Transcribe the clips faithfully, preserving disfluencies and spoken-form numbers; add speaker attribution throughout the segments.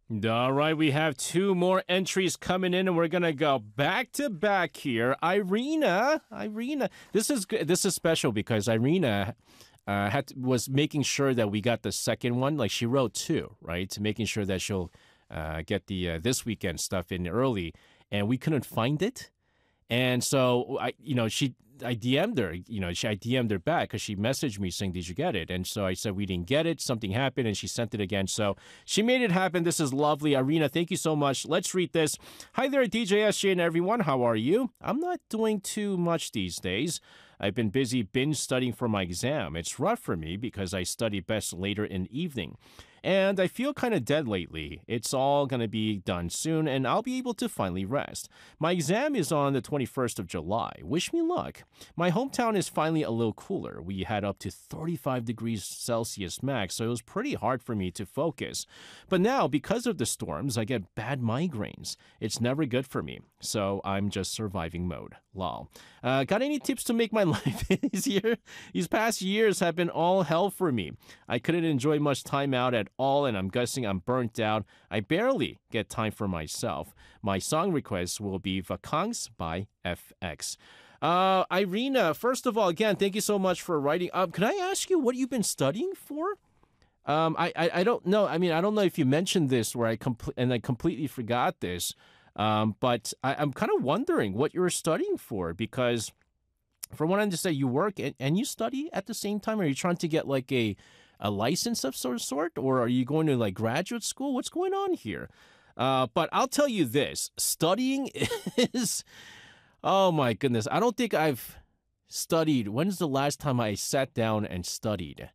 Speaker 1: All right, we have two more entries coming in, and we're gonna go back to back here. Irina, Irina, this is good. This is special because Irina uh, had to, was making sure that we got the second one. Like she wrote two, right? Making sure that she'll uh, get the uh, this weekend stuff in early, and we couldn't find it. And so I, you know, she, I D M'd her, you know, she, I D M'd her back because she messaged me saying, "Did you get it?" And so I said, "We didn't get it. Something happened," and she sent it again. So she made it happen. This is lovely, Irina. Thank you so much. Let's read this. Hi there, D J S J and everyone. How are you? I'm not doing too much these days. I've been busy binge studying for my exam. It's rough for me because I study best later in the evening. And I feel kind of dead lately. It's all going to be done soon, and I'll be able to finally rest. My exam is on the twenty-first of July. Wish me luck. My hometown is finally a little cooler. We had up to thirty-five degrees Celsius max, so it was pretty hard for me to focus. But now, because of the storms, I get bad migraines. It's never good for me, so I'm just surviving mode. Lol. Uh, got any tips to make my life easier? These past years have been all hell for me. I couldn't enjoy much time out at all, and I'm guessing I'm burnt out. I barely get time for myself. My song request will be Vacances by F X. Uh, Irina, first of all, again, thank you so much for writing. Um, can I ask you what you've been studying for? Um, I, I, I don't know. I mean, I don't know if you mentioned this where I compl- and I completely forgot this. Um, but I, I'm kind of wondering what you're studying for because from what I understand, you work and, and you study at the same time. Are you trying to get like a, a license of sort of sort, or are you going to like graduate school? What's going on here? Uh, but I'll tell you this, studying is, oh my goodness. I don't think I've studied. When's the last time I sat down and studied?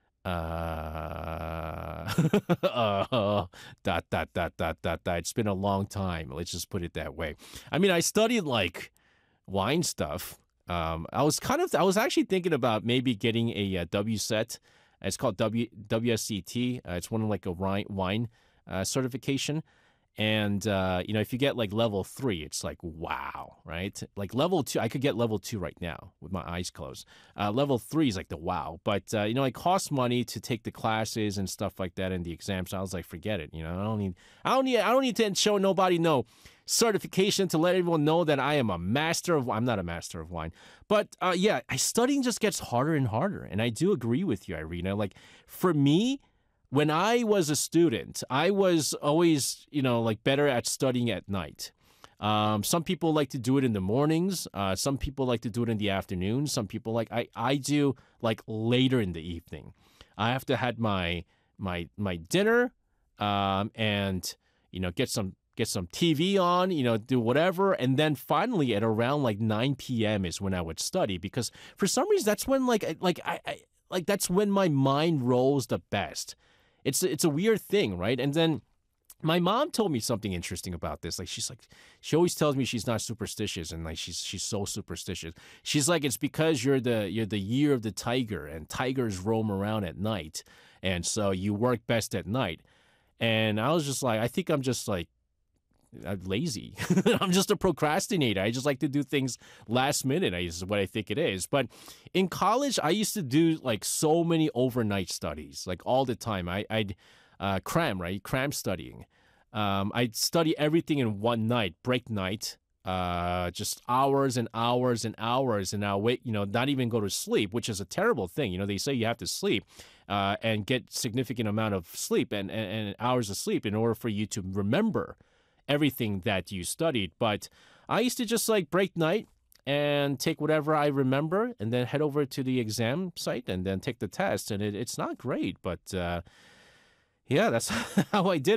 Speaker 1: Uh, uh, dot, dot, dot, dot, dot, dot. It's been a long time. Let's just put it that way. I mean, I studied like wine stuff. Um, I was kind of, I was actually thinking about maybe getting a, uh W set. It's called W, WSET. Uh, it's one of like a wine, wine uh, certification. And, uh, you know, if you get like level three, it's like, wow, right? Like level two, I could get level two right now with my eyes closed. Uh, level three is like the wow. But, uh, you know, it costs money to take the classes and stuff like that and the exams. So I was like, forget it. You know, I don't need, I don't need, I don't need to show nobody no certification to let everyone know that I am a master of, I'm not a master of wine. But, uh, yeah, I, studying just gets harder and harder. And I do agree with you, Irina. Like for me, when I was a student, I was always, you know, like better at studying at night. Um, some people like to do it in the mornings. Uh, some people like to do it in the afternoon. Some people like I, I do like later in the evening. I have to have my my my dinner um, and you know get some get some T V on, you know, do whatever, and then finally at around like nine p.m. is when I would study because for some reason that's when like I- like I, I like that's when my mind rolls the best. It's it's a weird thing, right? And then my mom told me something interesting about this. Like she's like, she always tells me she's not superstitious, and like she's she's so superstitious. She's like, it's because you're the you're the year of the tiger, and tigers roam around at night, and so you work best at night. And I was just like, I think I'm just like I'm lazy. I'm just a procrastinator. I just like to do things last minute. I is what I think it is. But in college, I used to do like so many overnight studies, like all the time. I, I'd uh, cram, right? Cram studying. Um, I'd study everything in one night, break night, uh, just hours and hours and hours, and I'll wait, you know, not even go to sleep, which is a terrible thing. You know, they say you have to sleep uh, and get significant amount of sleep and, and, and hours of sleep in order for you to remember everything that you studied. But I used to just like break night and take whatever I remember and then head over to the exam site and then take the test. And it, it's not great, but uh, yeah, that's how I did